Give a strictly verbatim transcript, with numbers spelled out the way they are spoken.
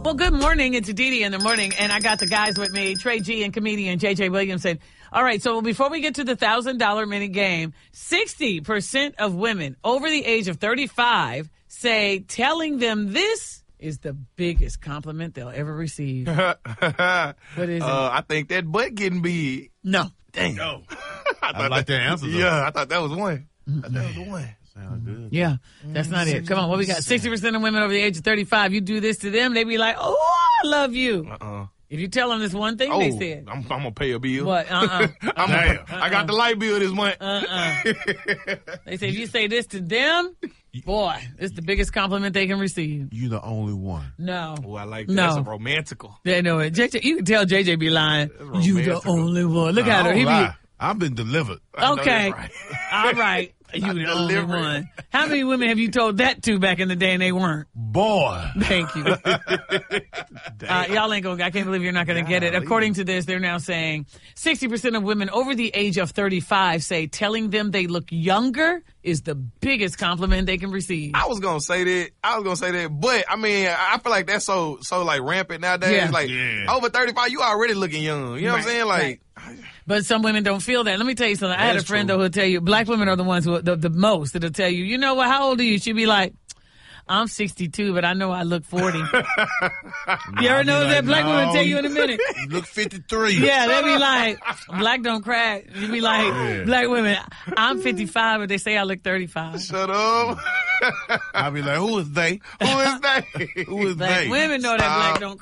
Well, good morning. It's Dee Dee in the morning, and I got the guys with me, Trey G and comedian J J Williamson. All right, so before we get to the one thousand dollars minute game, sixty percent of women over the age of thirty-five say telling them this is the biggest compliment they'll ever receive. What is it? Uh, I think that butt getting big. No. Dang. No. I, I like that answer, though. Yeah, I thought that was one. I thought that was the one. Sounds good. Yeah, that's not it. Come on, what we got? sixty percent of women over the age of thirty-five, you do this to them, they be like, oh, I love you. Uh-uh. If you tell them this one thing Oh, they said. I'm, I'm going to pay a bill. What? Uh-uh. I'm Damn. a, I got the light bill this month. Uh-uh. They say if you say this to them, boy, it's the biggest compliment they can receive. You the only one. No. Oh, I like that. No. That's a romantical. They know it. J J, you can tell J J be lying. That's You the romantical. only one. Look Nah, at her. I He don't be, lie. I've been delivered. I know okay. that's right. All right. You the only Deliberate. one. How many women have you told that to back in the day and they weren't? Boy. Thank you. Uh, y'all ain't gonna, I can't believe you're not gonna get it. Golly. According to this, they're now saying sixty percent of women over the age of thirty-five say telling them they look younger is the biggest compliment they can receive. I was gonna say that. I was gonna say that, but I mean, I feel like that's so so like rampant nowadays. Yeah. Like Yeah. over thirty-five, you already looking young. You know what I'm Right, saying? Like, But some women don't feel that. Let me tell you something. I had a That's friend true. though who'll tell you, black women are the ones who the, the most that'll tell you, you know what, how old are you? She'd be like, I'm sixty-two, but I know I look forty. You ever know be that? like, Black women no, tell you in a minute. You look fifty-three. Yeah, they be like, black don't crack. You be like, Yeah. black women, I'm fifty-five, but they say I look thirty-five. shut up. I'll be like, who is they? Who is that? Who is Black they? women know that black Stop. don't